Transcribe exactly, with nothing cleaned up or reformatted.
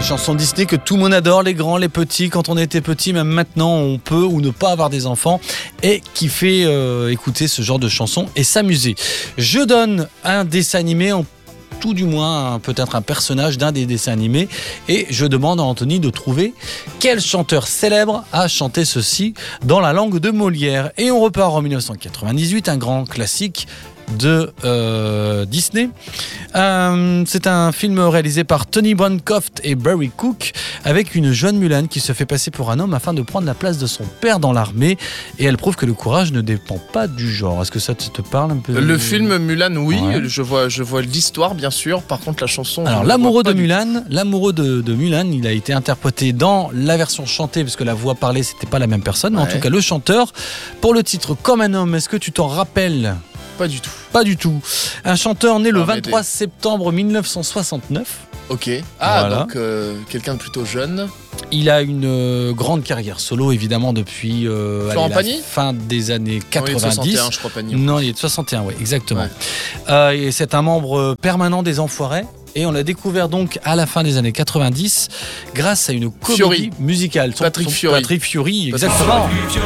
Chanson Disney que tout le monde adore, les grands, les petits. Quand on était petit, même maintenant, on peut ou ne pas avoir des enfants et qui fait euh, écouter ce genre de chansons et s'amuser. Je donne un dessin animé, en tout du moins peut-être un personnage d'un des dessins animés, et je demande à Anthony de trouver quel chanteur célèbre a chanté ceci dans la langue de Molière. Et on repart en dix-neuf cent quatre-vingt-dix-huit, un grand classique de euh, Disney. Euh, c'est un film réalisé par Tony Bancroft et Barry Cook, avec une jeune Mulan qui se fait passer pour un homme afin de prendre la place de son père dans l'armée, et elle prouve que le courage ne dépend pas du genre. Est-ce que ça te parle un peu? Le film Mulan, oui, ouais. je vois, je vois l'histoire bien sûr. Par contre, la chanson. Alors l'amoureux de Mulan, l'amoureux de, de Mulan, il a été interprété dans la version chantée, parce que la voix parlée c'était pas la même personne, mais ouais. en tout cas le chanteur pour le titre Comme un homme. Est-ce que tu t'en rappelles? Pas du tout. Pas du tout. Un chanteur né le non, vingt-trois des... septembre mille neuf cent soixante-neuf. Ok. Ah, voilà. donc euh, quelqu'un de plutôt jeune. Il a une euh, grande carrière solo, évidemment, depuis euh, allez, la fin des années quatre-vingt-dix. Non, il est de soixante et un, je crois, Pagny. Non, il est de soixante et un, oui, exactement. Ouais. Euh, et c'est un membre permanent des Enfoirés. Et on l'a découvert donc à la fin des années quatre-vingt-dix grâce à une comédie Fiori. musicale. Patrick son, Fiori. Patrick Fiori, exactement.